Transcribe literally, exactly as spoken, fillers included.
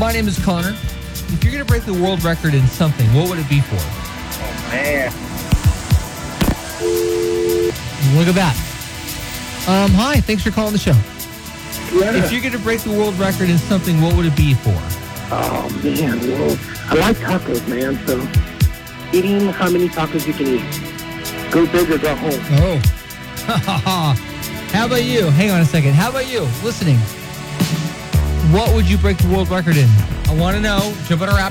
My name is Connor. If you're going to break the world record in something, what would it be for? Oh, man. Look at that. Um, hi, thanks for calling the show. Yeah. If you're going to break the world record in something, what would it be for? Oh, man. Well, I like tacos, man. So eating how many tacos you can eat. Go big or go home. Oh. How about you? Hang on a second. How about you? Listening. What would you break the world record in? I want to know. Jump on our app.